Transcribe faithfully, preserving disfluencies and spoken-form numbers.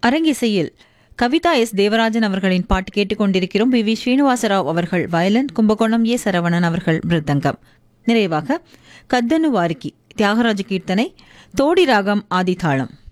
அரங்கிசையில் Kavitha S Devarajan அவர்களின் பாட்டு கேட்டுக்கொண்டிருக்கிறோம். பி வி ஸ்ரீனிவாசராவ் அவர்கள் வயலன், கும்பகோணம் ஏ சரவணன் அவர்கள் மிருதங்கம். நிறைவாக கத்தனு வாரிக்கி தியாகராஜ கீர்த்தனை, தோடி ராகம், ஆதிதாளம்.